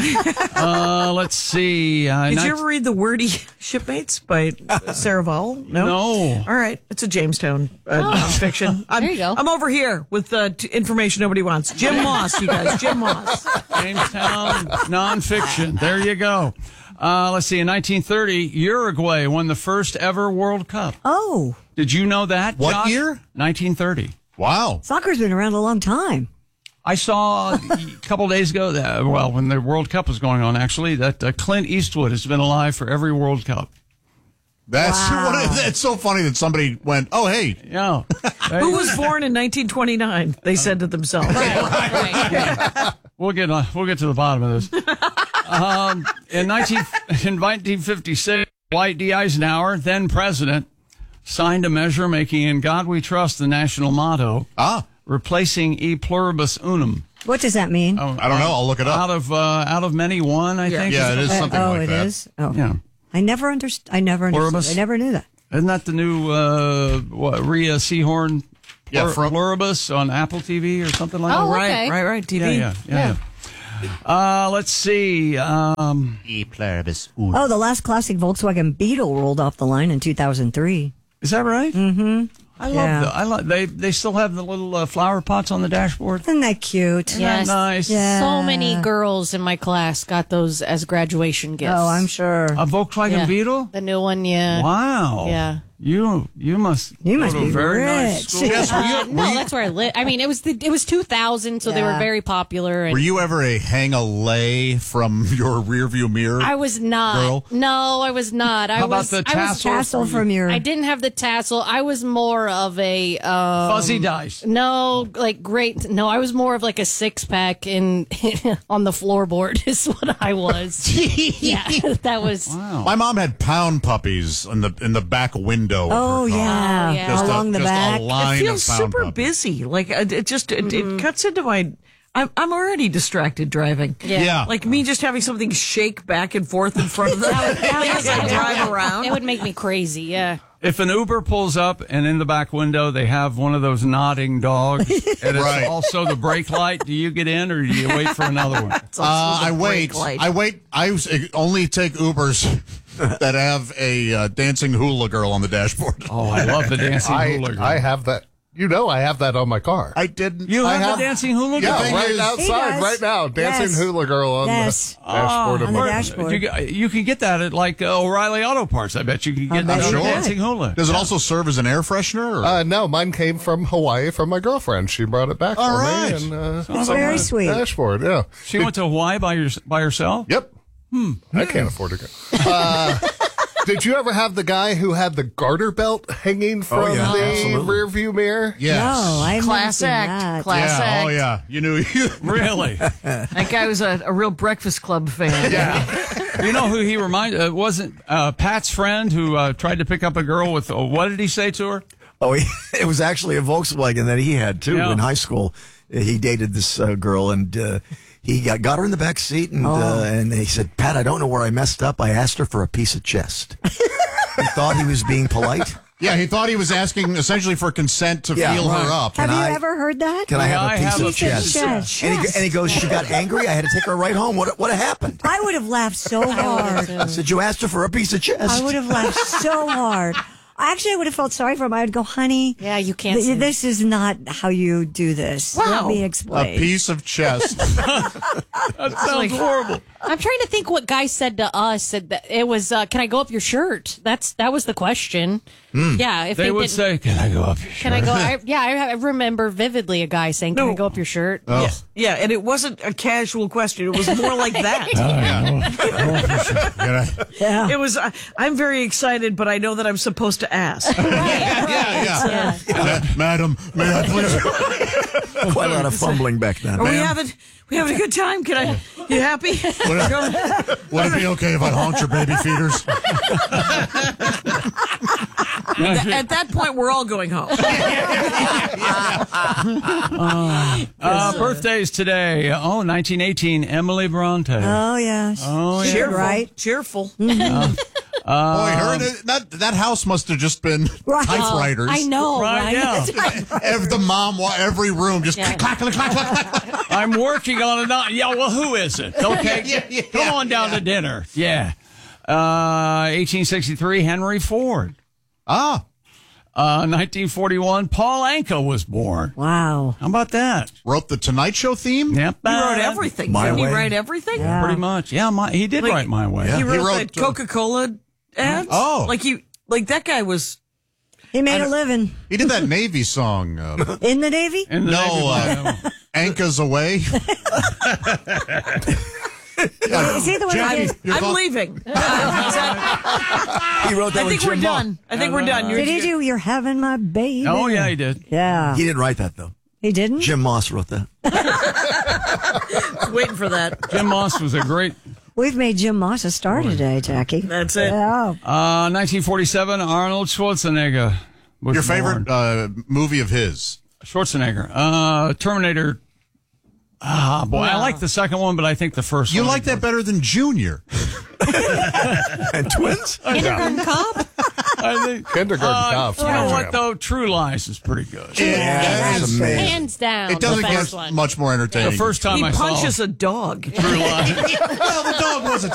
Let's see. Did you ever read The Wordy Shipmates by Sarah Vowell? No. All right. It's a Jamestown nonfiction. There you go. I'm over here with information nobody wants. Jim Moss, you guys. Jim Moss. Jamestown nonfiction. There you go. Let's see. In 1930, Uruguay won the first ever World Cup. Oh. Did you know that? What Josh? year? 1930. Wow. Soccer's been around a long time. I saw a couple days ago, when the World Cup was going on, actually, that Clint Eastwood has been alive for every World Cup. That's so funny that somebody went, oh, hey. Yeah. Who was born in 1929? They said to themselves. Yeah. We'll get to the bottom of this. In 1956, Dwight D. Eisenhower, then president, signed a measure making "In God We Trust" the national motto. Replacing "E pluribus unum." What does that mean? I don't know. I'll look it up. Out of many, one. I think. Yeah, it is something like that. Oh, it is. Oh, yeah. I never understood. I never knew that. Isn't that the new Rhea Seahorn pluribus on Apple TV or something like that? Oh, okay. Right. TV. Yeah. Let's see. E pluribus unum. Oh, the last classic Volkswagen Beetle rolled off the line in 2003. Is that right? Mm-hmm. I love they still have the little flower pots on the dashboard. Isn't that cute? Isn't that nice? Yeah. So many girls in my class got those as graduation gifts. Oh, I'm sure. A Volkswagen Beetle? The new one, yeah. Wow. Yeah. You must be go to a very rich. nice school. No, that's where I live. I mean, it was 2000, so they were very popular. And were you ever a hang-a-lay from your rearview mirror? I was not. Girl? No, I was not. How about the tassel from your? I didn't have the tassel. I was more of a fuzzy dice. No, like great. No, I was more of like a 6-pack in on the floorboard. Is what I was. Yeah, that was. Wow. My mom had pound puppies in the back window. Oh yeah, Just along the back. A line It feels of pound super puppies. busy. Like it cuts into my. I'm already distracted driving. Yeah. Like me just having something shake back and forth in front of the as I drive around. It would make me crazy. Yeah. If an Uber pulls up and in the back window they have one of those nodding dogs, and it's also the brake light, do you get in or do you wait for another one? I wait. I only take Ubers that have a dancing hula girl on the dashboard. Oh, I love the dancing hula girl. I have that. You know, I have that on my car. I didn't. You have the dancing hula girl? Yeah, right outside, right now. Dancing hula girl on the dashboard of my car. You can get that at like O'Reilly Auto Parts. I bet you can get that dancing hula. Does it also serve as an air freshener? Or? No, mine came from Hawaii from my girlfriend. She brought it back for me. And, it's very sweet. Dashboard, yeah. She went to Hawaii by herself? Yep. I can't afford to go. Did you ever have the guy who had the garter belt hanging from the rear view mirror? Yes. No, I Class act. Class act. Oh, yeah. You knew. Really? That guy was a real Breakfast Club fan. Yeah. You know who he reminded? Wasn't Pat's friend who tried to pick up a girl with, what did he say to her? Oh, it was actually a Volkswagen that he had, too, in high school. He dated this girl, and he got her in the back seat, and he said, Pat, I don't know where I messed up. I asked her for a piece of chest. He thought he was being polite. Yeah, he thought he was asking essentially for consent to feel her up. Have you ever heard that? Can I have a piece of chest? And he goes, she got angry. I had to take her right home. What happened? I would have laughed so hard. I said, you asked her for a piece of chest. I would have laughed so hard. Actually, I would have felt sorry for him. I would go, honey. Yeah, you can't. This is not how you do this. Wow. Let me explain. A piece of chest. That sounds horrible. I'm trying to think what guy said to us. Said that it was, can I go up your shirt? That was the question. Yeah, if they would say, "Can I go up your shirt?" Can I go? I remember vividly a guy saying, "Can I go up your shirt?" Oh. Yeah, and it wasn't a casual question. It was more like that. It was. I'm very excited, but I know that I'm supposed to ask. Yeah. Madam, may I please? Quite a lot of fumbling back then. Are we having a good time? You happy? Would it be okay if I honked your baby feeders? At that point, we're all going home. Birthdays today. 1918, Emily Bronte. Oh, yes. Oh, yeah. Cheerful. Right. Cheerful. Boy, that house must have just been typewriters. I know, Right, yeah. The mom, every room, just clack, clack, clack, clack, clack. I'm working on it. Yeah, well, who is it? Okay, come on down to dinner. Yeah. 1863, Henry Ford. 1941, Paul Anka was born. Wow. How about that? Wrote the Tonight Show theme? Yep. He wrote everything. Didn't he write everything? Yeah. Pretty much. Yeah, he did write My Way. He wrote the Coca-Cola ads. Oh. Like that guy was... He made a living. He did that Navy song. In the Navy? In the Navy. Anka's Away. Is he the one who did? I'm leaving. He wrote that I think we're done. I think we're done. Did he do You're Having My Baby? Oh, yeah, he did. Yeah. He didn't write that, though. He didn't? Jim Moss wrote that. Waiting for that. Jim Moss was a great... We've made Jim Moss a star today, Jackie. That's it. Yeah. 1947, Arnold Schwarzenegger was Your favorite born. movie of his? Schwarzenegger. Terminator. I like the second one, but I think the first You one. like that better than Junior? And twins? Kindergarten Cop? I think. Kindergarten Cop. You know what, though? True Lies is pretty good. Yeah, That's amazing. Hands down. It doesn't the best get one. much more entertaining. The first time He I saw punches a dog. True Lies. Well, the dog wasn't